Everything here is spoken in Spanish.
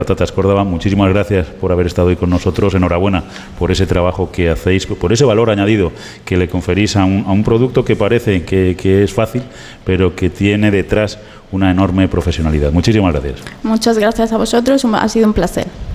Patatas Córdoba, muchísimas gracias por haber estado hoy con nosotros. Enhorabuena por ese trabajo que hacéis, por ese valor añadido que le conferís a un producto que parece que es fácil, pero que tiene detrás una enorme profesionalidad. Muchísimas gracias. Muchas gracias a vosotros, ha sido un placer.